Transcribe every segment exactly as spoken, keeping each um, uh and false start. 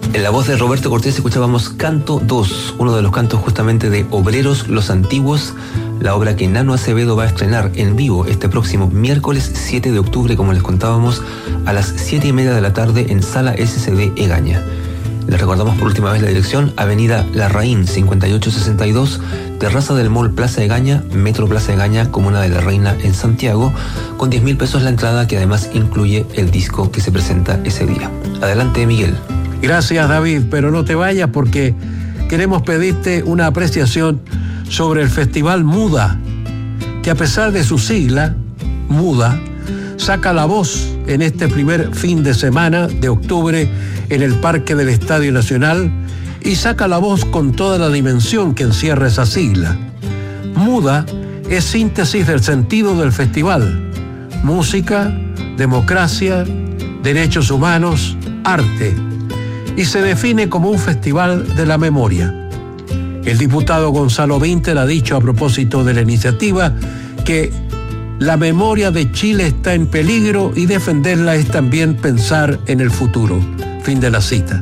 En la voz de Roberto Cortés escuchábamos Canto dos, uno de los cantos justamente de Obreros Los Antiguos, la obra que Nano Acevedo va a estrenar en vivo este próximo miércoles siete de octubre, como les contábamos, a las siete y media de la tarde en Sala S C D Egaña. Les recordamos por última vez la dirección: Avenida Larraín cincuenta y ocho sesenta y dos, terraza del Mall Plaza Egaña, Metro Plaza Egaña, Comuna de la Reina en Santiago, con diez mil pesos la entrada, que además incluye el disco que se presenta ese día. Adelante, Miguel. Gracias, David, pero no te vayas porque queremos pedirte una apreciación sobre el Festival Muda, que a pesar de su sigla, Muda, saca la voz en este primer fin de semana de octubre en el Parque del Estadio Nacional y saca la voz con toda la dimensión que encierra esa sigla. Muda es síntesis del sentido del festival: música, democracia, derechos humanos, arte, y se define como un festival de la memoria. El diputado Gonzalo Vinter ha dicho a propósito de la iniciativa que la memoria de Chile está en peligro y defenderla es también pensar en el futuro. Fin de la cita.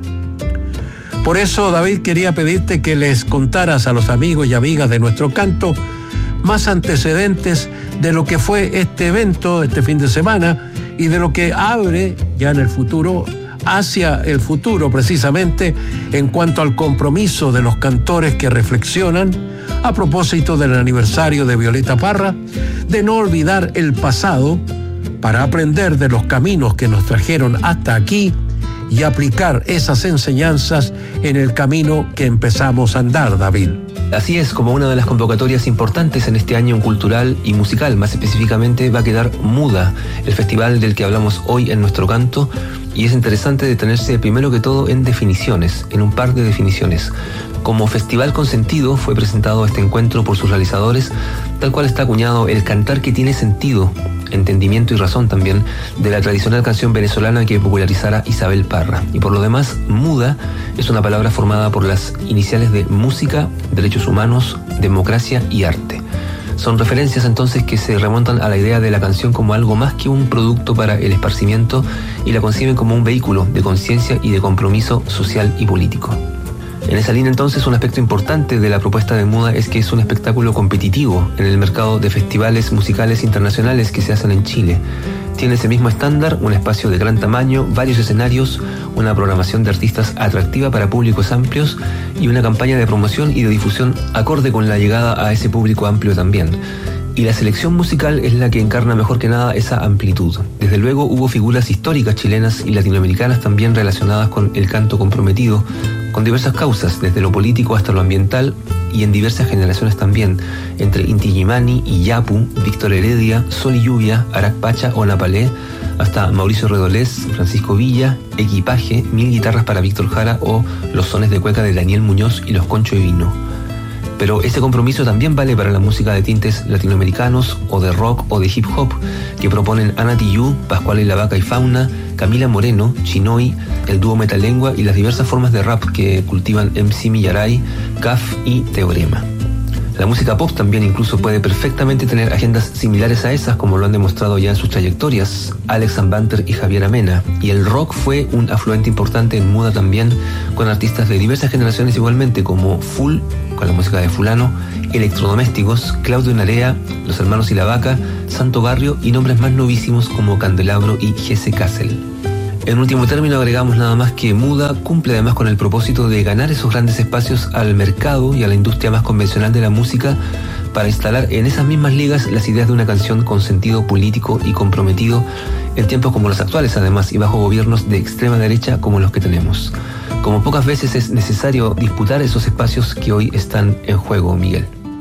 Por eso, David, quería pedirte que les contaras a los amigos y amigas de Nuestro Canto más antecedentes de lo que fue este evento, este fin de semana, y de lo que abre ya en el futuro, hacia el futuro precisamente, en cuanto al compromiso de los cantores que reflexionan a propósito del aniversario de Violeta Parra, de no olvidar el pasado para aprender de los caminos que nos trajeron hasta aquí y aplicar esas enseñanzas en el camino que empezamos a andar, David. Así es, como una de las convocatorias importantes en este año cultural y musical, más específicamente, va a quedar Muda, el festival del que hablamos hoy en Nuestro Canto, y es interesante detenerse primero que todo en definiciones, en un par de definiciones. Como festival con sentido fue presentado este encuentro por sus realizadores, tal cual está acuñado el cantar que tiene sentido, entendimiento y razón también, de la tradicional canción venezolana que popularizara Isabel Parra. Y por lo demás, Muda es una palabra formada por las iniciales de música, derechos humanos, democracia y arte. Son referencias entonces que se remontan a la idea de la canción como algo más que un producto para el esparcimiento, y la conciben como un vehículo de conciencia y de compromiso social y político. En esa línea entonces, un aspecto importante de la propuesta de Muda es que es un espectáculo competitivo en el mercado de festivales musicales internacionales que se hacen en Chile. Tiene ese mismo estándar, un espacio de gran tamaño, varios escenarios, una programación de artistas atractiva para públicos amplios y una campaña de promoción y de difusión acorde con la llegada a ese público amplio también. Y la selección musical es la que encarna mejor que nada esa amplitud. Desde luego hubo figuras históricas chilenas y latinoamericanas también relacionadas con el canto comprometido, con diversas causas, desde lo político hasta lo ambiental, y en diversas generaciones también, entre Inti Illimani y Yapu, Víctor Heredia, Sol y Lluvia, Arac Pacha o Napalé, hasta Mauricio Redolés, Francisco Villa, Equipaje, Mil Guitarras para Víctor Jara o Los Sones de Cueca de Daniel Muñoz y Los Concho y Vino. Pero ese compromiso también vale para la música de tintes latinoamericanos o de rock o de hip hop que proponen Ana Tijoux, Pascual y la Vaca y Fauna, Camila Moreno, Chinoy, el dúo Metalengua y las diversas formas de rap que cultivan M C Millaray, C A F y Teorema. La música pop también incluso puede perfectamente tener agendas similares a esas, como lo han demostrado ya en sus trayectorias Alex Banter y Javier Amena. Y el rock fue un afluente importante en Muda también, con artistas de diversas generaciones igualmente, como Full, con la música de Fulano, Electrodomésticos, Claudio Narea, Los Hermanos y la Vaca, Santo Barrio y nombres más novísimos como Candelabro y Jesse Kassel. En último término, agregamos nada más que Muda cumple además con el propósito de ganar esos grandes espacios al mercado y a la industria más convencional de la música para instalar en esas mismas ligas las ideas de una canción con sentido político y comprometido en tiempos como los actuales, además, y bajo gobiernos de extrema derecha como los que tenemos. Como pocas veces es necesario disputar esos espacios que hoy están en juego, Miguel.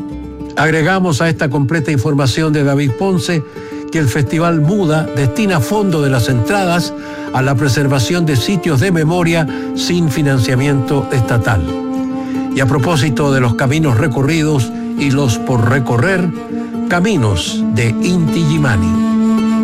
Agregamos a esta completa información de David Ponce que el Festival Muda destina fondo de las entradas a la preservación de sitios de memoria sin financiamiento estatal. Y a propósito de los caminos recorridos y los por recorrer, Caminos de Inti Illimani.